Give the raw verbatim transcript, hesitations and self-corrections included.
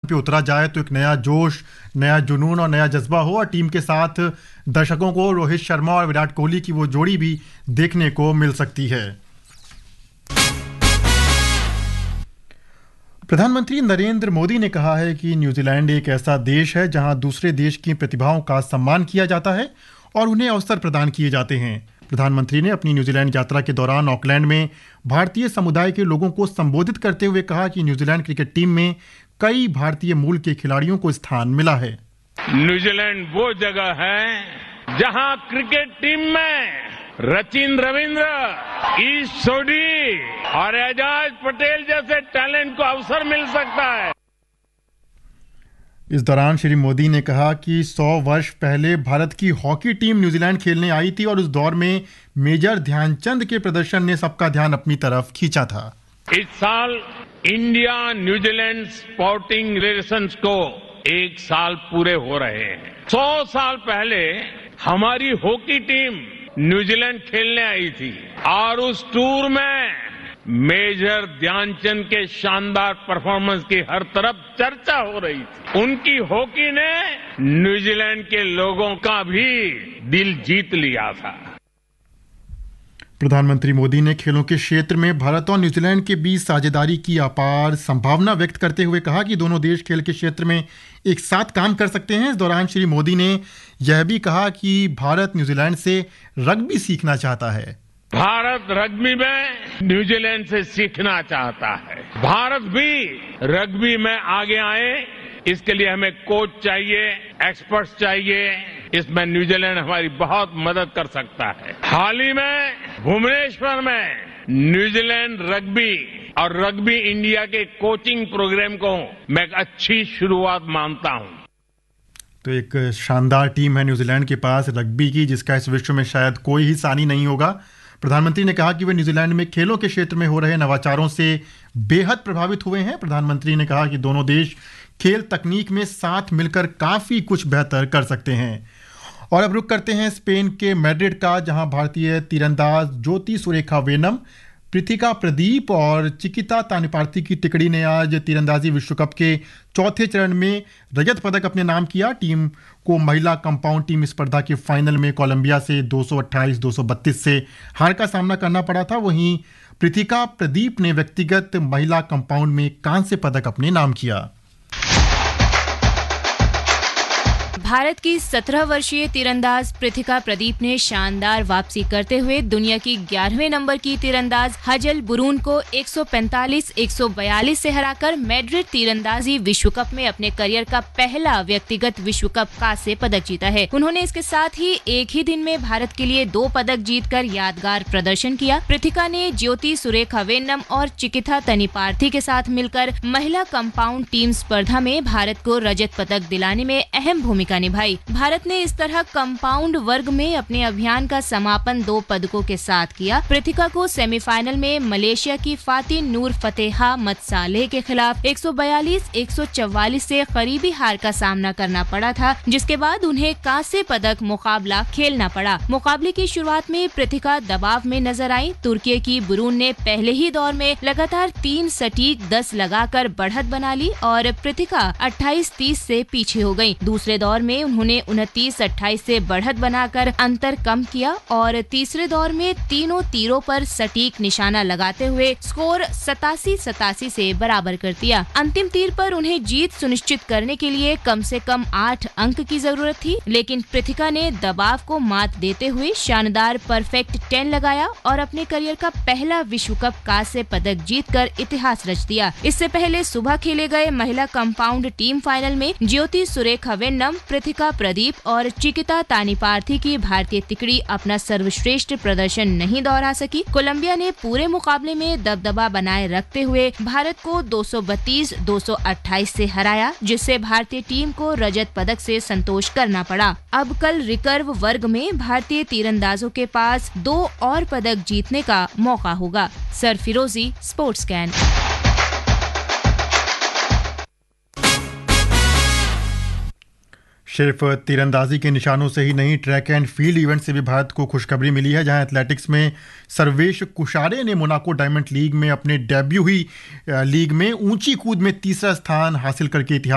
पे उतरा जाए तो एक नया जोश, नया जुनून और नया जज्बा हो, और टीम के साथ दर्शकों को रोहित शर्मा और विराट कोहली की वो जोड़ी भी देखने को मिल सकती है। प्रधानमंत्री नरेंद्र मोदी ने कहा है कि न्यूजीलैंड एक ऐसा देश है जहां दूसरे देश की प्रतिभाओं का सम्मान किया जाता है और उन्हें अवसर प्रदान किए जाते हैं। प्रधानमंत्री ने अपनी न्यूजीलैंड यात्रा के दौरान ऑकलैंड में भारतीय समुदाय के लोगों को संबोधित करते हुए कहा कि न्यूजीलैंड क्रिकेट टीम में कई भारतीय मूल के खिलाड़ियों को स्थान मिला है। न्यूजीलैंड वो जगह है जहां क्रिकेट टीम में रचिन रविंद्र, ईश सोढी और एजाज पटेल जैसे टैलेंट को अवसर मिल सकता है। इस दौरान श्री मोदी ने कहा कि सौ वर्ष पहले भारत की हॉकी टीम न्यूजीलैंड खेलने आई थी और उस दौर में मेजर ध्यानचंद के प्रदर्शन ने सबका ध्यान अपनी तरफ खींचा था। इस साल इंडिया न्यूजीलैंड स्पोर्टिंग रिलेशंस को एक साल पूरे हो रहे हैं। सौ साल पहले हमारी हॉकी टीम न्यूजीलैंड खेलने आई थी और उस टूर में मेजर ध्यानचंद के शानदार परफॉर्मेंस की हर तरफ चर्चा हो रही थी। उनकी हॉकी ने न्यूजीलैंड के लोगों का भी दिल जीत लिया था। प्रधानमंत्री मोदी ने खेलों के क्षेत्र में भारत और न्यूजीलैंड के बीच साझेदारी की अपार संभावना व्यक्त करते हुए कहा कि दोनों देश खेल के क्षेत्र में एक साथ काम कर सकते हैं। इस दौरान श्री मोदी ने यह भी कहा कि भारत न्यूजीलैंड से रग्बी सीखना चाहता है। भारत रग्बी में न्यूजीलैंड से सीखना चाहता है। भारत भी रग्बी में आगे आए, इसके लिए हमें कोच चाहिए, एक्सपर्ट्स चाहिए। इसमें न्यूजीलैंड हमारी बहुत मदद कर सकता है। हाल ही में भुवनेश्वर में न्यूजीलैंड रग्बी और रग्बी इंडिया के कोचिंग प्रोग्राम को मैं एक अच्छी शुरुआत मानता हूं। तो एक शानदार टीम है न्यूजीलैंड के पास रग्बी की, जिसका इस विश्व में शायद कोई ही सानी नहीं होगा। प्रधानमंत्री ने कहा कि वे न्यूजीलैंड में खेलों के क्षेत्र में हो रहे नवाचारों से बेहद प्रभावित हुए हैं। प्रधानमंत्री ने कहा कि दोनों देश खेल तकनीक में साथ मिलकर काफी कुछ बेहतर कर सकते हैं। और अब रुक करते हैं स्पेन के मैड्रिड का, जहां भारतीय तीरंदाज ज्योति सुरेखा वेनम, पृथिका प्रदीप और चिकिता तानिपार्थी की टिकड़ी ने आज तीरंदाजी विश्व कप के चौथे चरण में रजत पदक अपने नाम किया। टीम को महिला कंपाउंड टीम स्पर्धा के फाइनल में कोलंबिया से दो सौ अट्ठाईस दो सौ बत्तीस से हार का सामना करना पड़ा था। वहीं पृथिका प्रदीप ने व्यक्तिगत महिला कंपाउंड में कांस्य पदक अपने नाम किया। भारत की सत्रह वर्षीय तीरंदाज पृथिका प्रदीप ने शानदार वापसी करते हुए दुनिया की ग्यारहवें नंबर की तीरंदाज हजल बुरून को एक सौ पैंतालीस एक सौ बयालीस से हराकर मैड्रिड तीरंदाजी विश्व कप में अपने करियर का पहला व्यक्तिगत विश्व कप कांस्य पदक जीता है। उन्होंने इसके साथ ही एक ही दिन में भारत के लिए दो पदक जीतकर यादगार प्रदर्शन किया। पृथिका ने ज्योति सुरेखा वेन्नम और चिकिता तनिपार्थी के साथ मिलकर महिला कंपाउंड टीम स्पर्धा में भारत को रजत पदक दिलाने में अहम भूमिका निभाई। भारत ने इस तरह कंपाउंड वर्ग में अपने अभियान का समापन दो पदकों के साथ किया। पृथिका को सेमीफाइनल में मलेशिया की फातिन नूर फतेहा मत्सालेह के खिलाफ एक सौ बयालीस एक सौ चौवालीस से करीबी हार का सामना करना पड़ा था, जिसके बाद उन्हें कांस्य पदक मुकाबला खेलना पड़ा। मुकाबले की शुरुआत में पृथिका दबाव में नजर आई। तुर्की की बुरून ने पहले ही दौर में लगातार तीन सटीक दस लगाकर बढ़त बना ली और पृथिका अट्ठाईस तीस से पीछे हो गयी। दूसरे दौर में उन्होंने उनतीस अट्ठाईस से बढ़त बनाकर अंतर कम किया और तीसरे दौर में तीनों तीरों पर सटीक निशाना लगाते हुए स्कोर सतासी सतासी से बराबर कर दिया। अंतिम तीर पर उन्हें जीत सुनिश्चित करने के लिए कम से कम आठ अंक की जरूरत थी, लेकिन पृथिका ने दबाव को मात देते हुए शानदार परफेक्ट टेन लगाया और अपने करियर का पहला विश्व कप कांस्य पदक जीतकर इतिहास रच दिया। इससे पहले सुबह खेले गए महिला कंपाउंड टीम फाइनल में ज्योति सुरेखा वेन्नम, पृथिका प्रदीप और चिकिता तानिपार्थी की भारतीय तिकड़ी अपना सर्वश्रेष्ठ प्रदर्शन नहीं दोहरा सकी। कोलंबिया ने पूरे मुकाबले में दबदबा बनाए रखते हुए भारत को दो सौ बत्तीस दो सौ अट्ठाईस से हराया, जिससे भारतीय टीम को रजत पदक से संतोष करना पड़ा। अब कल रिकर्व वर्ग में भारतीय तीरंदाजों के पास दो और पदक जीतने का मौका होगा। सरफिरोजी, स्पोर्ट्स कैन। सिर्फ तीरंदाजी के निशानों से ही नहीं, ट्रैक एंड फील्ड इवेंट से भी भारत को खुशखबरी मिली है, जहां एथलेटिक्स में सर्वेश कुशारे ने मोनाको डायमंड लीग में अपने डेब्यू हुई लीग में ऊंची कूद में तीसरा स्थान हासिल करके इतिहास